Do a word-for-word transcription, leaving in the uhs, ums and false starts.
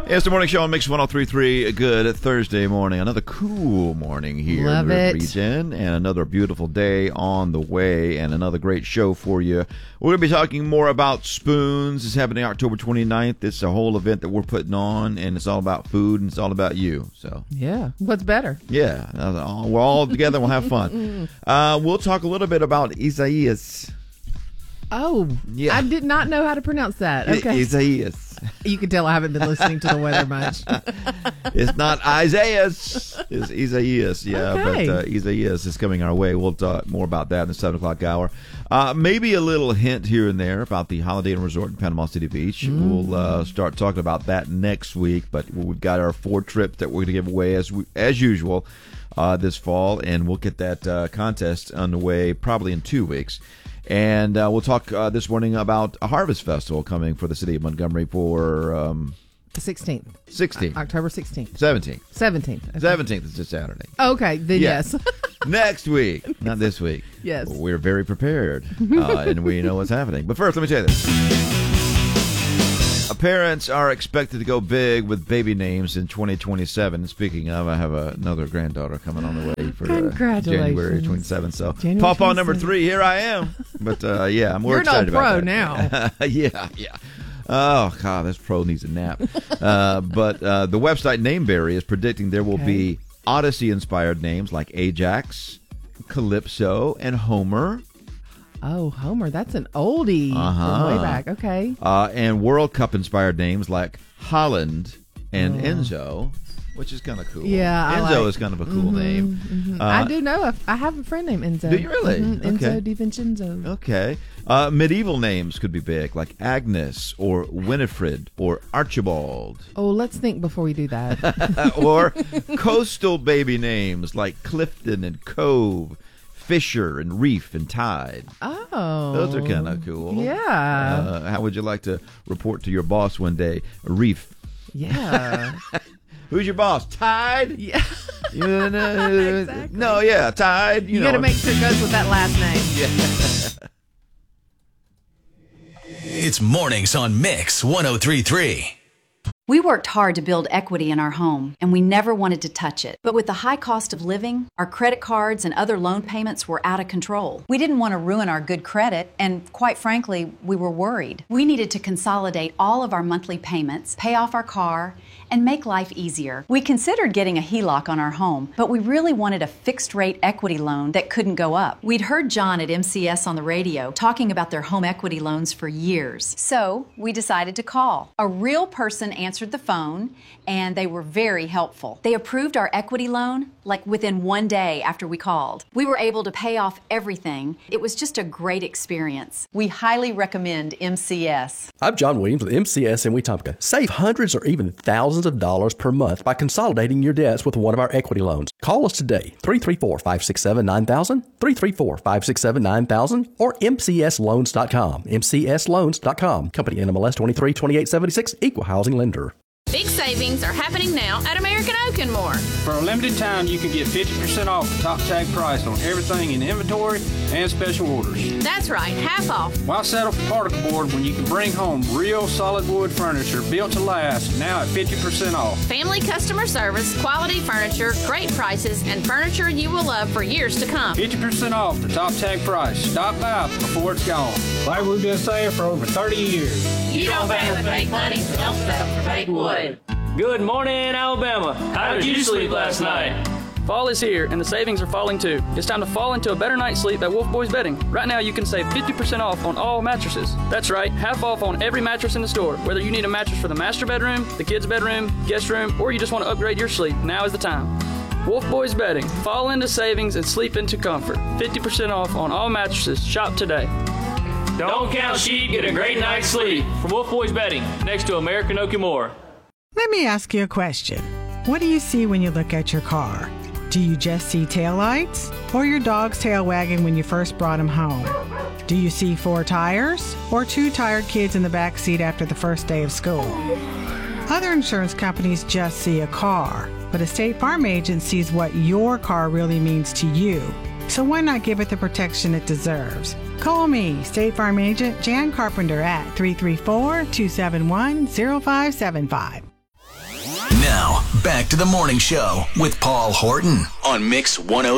It's the morning show on Mix one oh three point three. Good Thursday morning. Another cool morning here Love in the it. region, and another beautiful day on the way, and another great show for you. We're going to be talking more about Spoons. It's happening October twenty-ninth. It's a whole event that we're putting on, and it's all about food, and it's all about you. So yeah, what's better? Yeah, we're all together. We'll have fun. Uh, we'll talk a little bit about Isaias. Oh, yeah. I did not know how to pronounce that. Okay, Isaias. You can tell I haven't been listening to the weather much. It's not Isaias. It's Isaias. Yeah, okay. but uh, Isaias is coming our way. We'll talk more about that in the seven o'clock hour. Uh, maybe a little hint here and there about the Holiday Inn Resort in Panama City Beach. Mm. We'll uh, start talking about that next week. But we've got our four trips that we're going to give away as we, as usual uh, this fall, and we'll get that uh, contest underway probably in two weeks. And uh, we'll talk uh, this morning about a Harvest Festival coming for the city of Montgomery for um, the sixteenth. sixteenth. October sixteenth. seventeenth. seventeenth. Okay. seventeenth is a Saturday. Okay, then yeah. yes. Next week, not this week. Yes. We're very prepared, uh, and we know what's happening. But first, let me tell you this. Parents are expected to go big with baby names in twenty twenty-seven. Speaking of, I have a, another granddaughter coming on the way for uh, January twenty-seventh. So, Pawpaw number three, here I am. But uh, yeah, I'm more You're excited no about pro that. now. yeah, yeah. Oh, God, this pro needs a nap. uh, but uh, the website Nameberry is predicting there will okay. be Odyssey-inspired names like Ajax, Calypso, and Homer. Oh, Homer, that's an oldie uh-huh. from way back. Okay. Uh, and World Cup-inspired names like Holland and oh. Enzo, which is kind of cool. Yeah, I Enzo like, is kind of a cool mm-hmm, name. Mm-hmm. Uh, I do know. A, I have a friend named Enzo. Do you really? Mm-hmm. Okay. Enzo Di Vincenzo. Okay. Uh, medieval names could be big, like Agnes or Winifred or Archibald. Oh, let's think before we do that. Or coastal baby names like Clifton and Cove, Fisher and Reef and Tide. Oh. Those are kind of cool. Yeah. Uh, how would you like to report to your boss one day? Reef. Yeah. Who's your boss? Tide? Yeah. You know, exactly. No, yeah, Tide. You, you know. got to make sure it goes with that last name. Yeah. It's mornings on Mix one oh three point three. We worked hard to build equity in our home, and we never wanted to touch it. But with the high cost of living, our credit cards and other loan payments were out of control. We didn't want to ruin our good credit, and quite frankly, we were worried. We needed to consolidate all of our monthly payments, pay off our car, and make life easier. We considered getting a H E L O C on our home, but we really wanted a fixed-rate equity loan that couldn't go up. We'd heard John at M C S on the radio talking about their home equity loans for years. So we decided to call. A real person answered the phone, and they were very helpful. They approved our equity loan like within one day after we called. We were able to pay off everything. It was just a great experience. We highly recommend M C S. I'm John Williams with M C S in Wetumpka. Save hundreds or even thousands of dollars per month by consolidating your debts with one of our equity loans. Call us today, three three four, five six seven, nine thousand, three three four, five six seven, nine thousand, or M C S loans dot com, M C S loans dot com. Company N M L S twenty-three twenty-eight seventy-six, Equal Housing Lender. Big savings are happening now at American Oak and More. For a limited time, you can get fifty percent off the top tag price on everything in inventory and special orders. That's right, half off. Why settle for particle board when you can bring home real solid wood furniture built to last, now at fifty percent off? Family customer service, quality furniture, great prices, and furniture you will love for years to come. fifty percent off the top tag price. Stop by before it's gone. Like we've been saying for over thirty years. You don't pay with fake money, so don't settle for fake wood. Good morning, Alabama. How did you sleep last night? Fall is here, and the savings are falling too. It's time to fall into a better night's sleep at Wolf Boys Bedding. Right now, you can save fifty percent off on all mattresses. That's right, half off on every mattress in the store. Whether you need a mattress for the master bedroom, the kids' bedroom, guest room, or you just want to upgrade your sleep, now is the time. Wolf Boys Bedding. Fall into savings and sleep into comfort. fifty percent off on all mattresses. Shop today. Don't count sheep, get a great night's sleep. From Wolf Boys Bedding, next to American Oak and More. Let me ask you a question. What do you see when you look at your car? Do you just see taillights or your dog's tail wagging when you first brought him home? Do you see four tires or two tired kids in the back seat after the first day of school? Other insurance companies just see a car, but a State Farm agent sees what your car really means to you. So why not give it the protection it deserves? Call me, State Farm agent Jan Carpenter at three three four, two seven one, zero five seven five. Now, back to the morning show with Paul Horton on Mix one oh three.